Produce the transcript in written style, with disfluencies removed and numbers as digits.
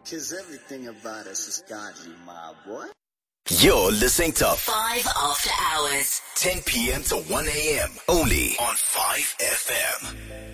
'Cause everything about us is godly, my boy. You're listening to 5 After Hours. 10 p.m. to 1 a.m. only on 5 FM.